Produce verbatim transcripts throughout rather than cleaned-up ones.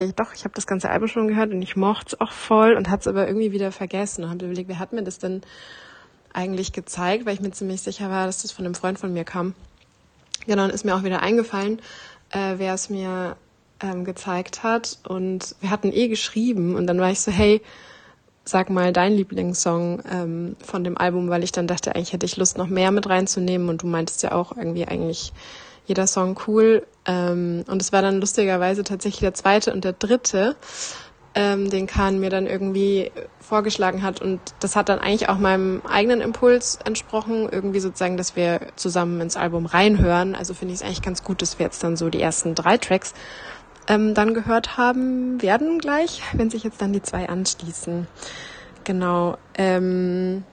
Doch, ich habe das ganze Album schon gehört und ich mochte es auch voll und hatte es aber irgendwie wieder vergessen und habe überlegt, wer hat mir das denn eigentlich gezeigt, weil ich mir ziemlich sicher war, dass das von einem Freund von mir kam. Genau, und ist mir auch wieder eingefallen, äh, wer es mir ähm, gezeigt hat und wir hatten eh geschrieben und dann war ich so, hey, sag mal deinen Lieblingssong ähm, von dem Album, weil ich dann dachte, eigentlich hätte ich Lust, noch mehr mit reinzunehmen und du meintest ja auch irgendwie eigentlich jeder Song cool. Ähm, und es war dann lustigerweise tatsächlich der zweite und der dritte, ähm, den Kahn mir dann irgendwie vorgeschlagen hat. Und das hat dann eigentlich auch meinem eigenen Impuls entsprochen, irgendwie sozusagen, dass wir zusammen ins Album reinhören. Also finde ich es eigentlich ganz gut, dass wir jetzt dann so die ersten drei Tracks ähm, dann gehört haben werden gleich, wenn sich jetzt dann die zwei anschließen. Genau. Ähm,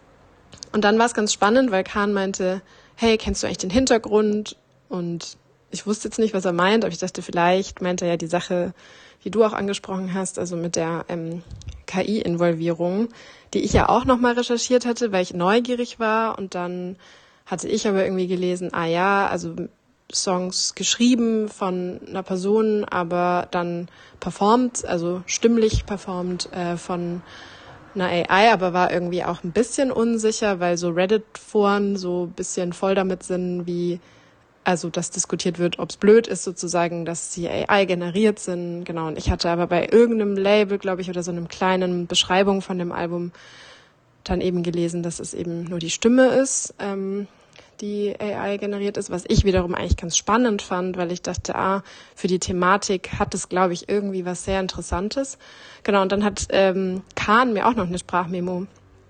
und dann war es ganz spannend, weil Kahn meinte, hey, kennst du eigentlich den Hintergrund? Und ich wusste jetzt nicht, was er meint, aber ich dachte, vielleicht meint er ja die Sache, die du auch angesprochen hast, also mit der ähm, K I-Involvierung, die ich ja auch nochmal recherchiert hatte, weil ich neugierig war. Und dann hatte ich aber irgendwie gelesen, ah ja, also Songs geschrieben von einer Person, aber dann performt, also stimmlich performt äh, von einer A I, aber war irgendwie auch ein bisschen unsicher, weil so Reddit-Foren so ein bisschen voll damit sind, wie also dass diskutiert wird, ob es blöd ist sozusagen, dass die A I generiert sind. Genau, und ich hatte aber bei irgendeinem Label, glaube ich, oder so einem kleinen Beschreibung von dem Album dann eben gelesen, dass es eben nur die Stimme ist, ähm, die A I generiert ist, was ich wiederum eigentlich ganz spannend fand, weil ich dachte, ah, für die Thematik hat es, glaube ich, irgendwie was sehr Interessantes. Genau, und dann hat ähm, Kahn mir auch noch eine Sprachmemo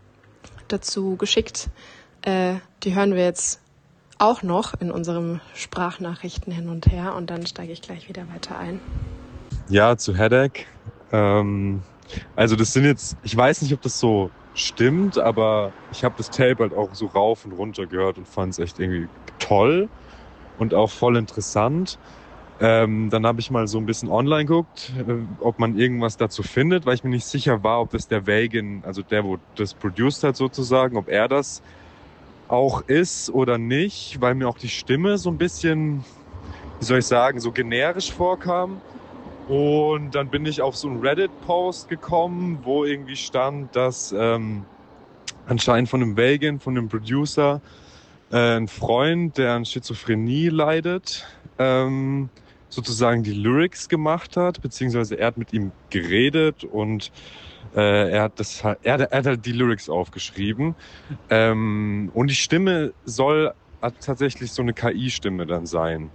dazu geschickt. Äh, die hören wir jetzt auch noch in unserem Sprachnachrichten hin und her und dann steige ich gleich wieder weiter ein. Ja, zu Headache. Ähm, also das sind jetzt, ich weiß nicht, ob das so stimmt, aber ich habe das Tape halt auch so rauf und runter gehört und fand es echt irgendwie toll und auch voll interessant. Ähm, dann habe ich mal so ein bisschen online geguckt, äh, ob man irgendwas dazu findet, weil ich mir nicht sicher war, ob das der Vagan, also der, wo das produced hat sozusagen, ob er das auch ist oder nicht, weil mir auch die Stimme so ein bisschen, wie soll ich sagen, so generisch vorkam. Und dann bin ich auf so einen Reddit-Post gekommen, wo irgendwie stand, dass ähm, anscheinend von einem Vagan, von einem Producer, äh, ein Freund, der an Schizophrenie leidet, ähm, sozusagen die Lyrics gemacht hat, beziehungsweise er hat mit ihm geredet und äh, er hat das, er, er hat halt die Lyrics aufgeschrieben. Ähm, und die Stimme soll tatsächlich so eine K I-Stimme dann sein.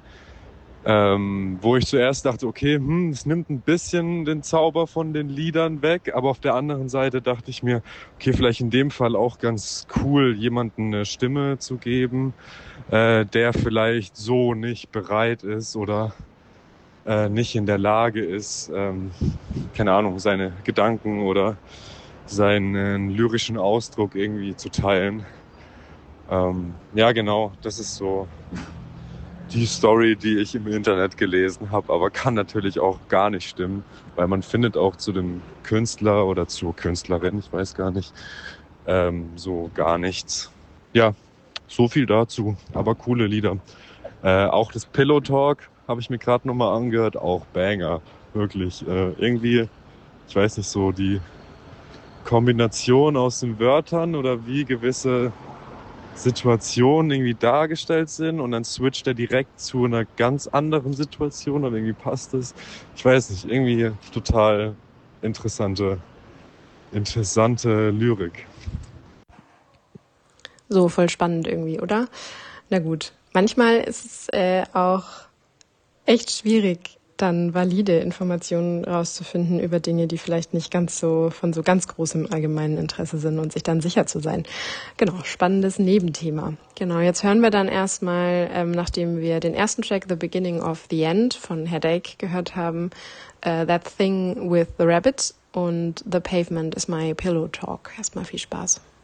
Ähm, wo ich zuerst dachte, okay, hm, es nimmt ein bisschen den Zauber von den Liedern weg, aber auf der anderen Seite dachte ich mir, okay, vielleicht in dem Fall auch ganz cool, jemandem eine Stimme zu geben, äh, der vielleicht so nicht bereit ist oder äh, nicht in der Lage ist, ähm, keine Ahnung, seine Gedanken oder seinen lyrischen Ausdruck irgendwie zu teilen. Ähm, ja, genau, das ist so die Story, die ich im Internet gelesen habe, aber kann natürlich auch gar nicht stimmen, weil man findet auch zu dem Künstler oder zur Künstlerin, ich weiß gar nicht, ähm, so gar nichts. Ja, so viel dazu, aber coole Lieder. Äh, auch das Pillow Talk habe ich mir gerade nochmal angehört, auch Banger, wirklich. Äh, irgendwie, ich weiß nicht, so die Kombination aus den Wörtern oder wie gewisse Situationen irgendwie dargestellt sind und dann switcht er direkt zu einer ganz anderen Situation und irgendwie passt es. Ich weiß nicht, irgendwie total interessante, interessante Lyrik. So, voll spannend irgendwie, oder? Na gut, manchmal ist es äh, auch echt schwierig, dann valide Informationen rauszufinden über Dinge, die vielleicht nicht ganz so von so ganz großem allgemeinen Interesse sind und sich dann sicher zu sein. Genau, spannendes Nebenthema. Genau, jetzt hören wir dann erstmal, ähm, nachdem wir den ersten Track The Beginning of the End von Headache gehört haben, uh, That Thing with the Rabbit und The Pavement is My Pillow Talk. Erstmal viel Spaß.